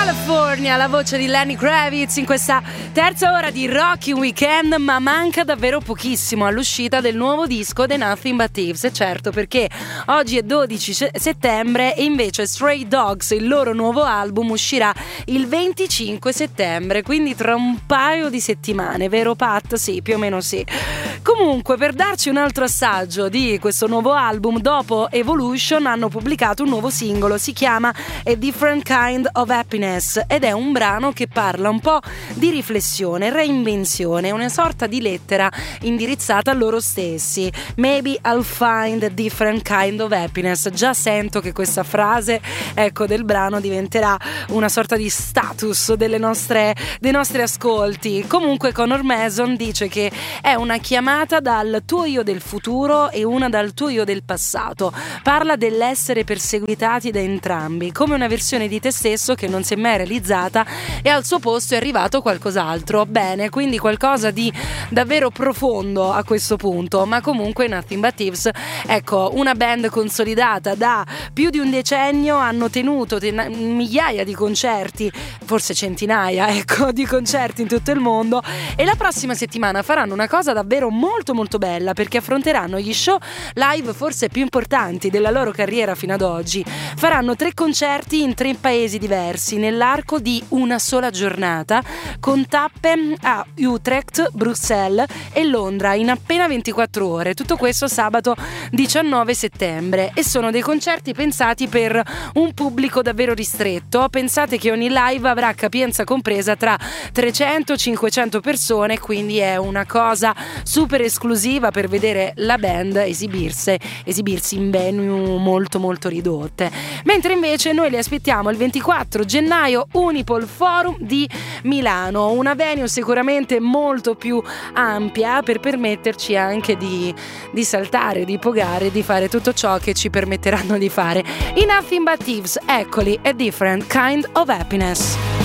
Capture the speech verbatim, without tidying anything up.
California, la voce di Lenny Kravitz in questa terza ora di Rocking Weekend, ma manca davvero pochissimo all'uscita del nuovo disco The Nothing But Thieves. E certo, perché oggi è dodici settembre e invece Stray Dogs, il loro nuovo album, uscirà il venticinque settembre, quindi tra un paio di settimane, vero Pat? Sì, più o meno sì. Comunque, per darci un altro assaggio di questo nuovo album, dopo Evolution hanno pubblicato un nuovo singolo, si chiama A Different Kind of Happiness ed è un brano che parla un po' di riflessione, reinvenzione, una sorta di lettera indirizzata a loro stessi. Maybe I'll find a different kind of happiness. Già sento che questa frase, ecco, del brano diventerà una sorta di status delle nostre, dei nostri ascolti. Comunque Conor Mason dice che è una chiamata dal tuo io del futuro e una dal tuo io del passato. Parla dell'essere perseguitati da entrambi, come una versione di te stesso che non si è mai realizzata e al suo posto è arrivato qualcos'altro. Bene, quindi qualcosa di davvero profondo a questo punto, ma comunque Nothing But Thieves, ecco, una band consolidata da più di un decennio, hanno tenuto ten- migliaia di concerti, forse centinaia, ecco, di concerti in tutto il mondo, e la prossima settimana faranno una cosa davvero molto molto bella, perché affronteranno gli show live forse più importanti della loro carriera fino ad oggi. Faranno tre concerti in tre paesi diversi nell'arco di una sola giornata, con tappe a Utrecht, Bruxelles e Londra in appena ventiquattro ore. Tutto questo sabato diciannove settembre, e sono dei concerti pensati per un pubblico davvero ristretto. Pensate che ogni live avrà capienza compresa tra trecento cinquecento persone, quindi è una cosa super esclusiva per vedere la band esibirsi, esibirsi in venue molto molto ridotte. Mentre invece noi li aspettiamo il ventiquattro gennaio, Unipol Forum di Milano, una venue sicuramente molto più ampia per permetterci anche di, di saltare, di pogare, di fare tutto ciò che ci permetteranno di fare. I Nothing But Thieves, eccoli, A Different Kind of Happiness.